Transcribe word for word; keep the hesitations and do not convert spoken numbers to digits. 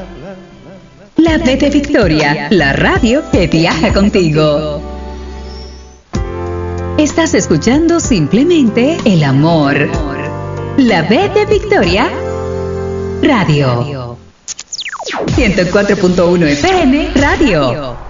La B de Victoria, la radio que viaja contigo. Estás escuchando simplemente el amor. La B de Victoria, radio. ciento cuatro punto uno F M, radio.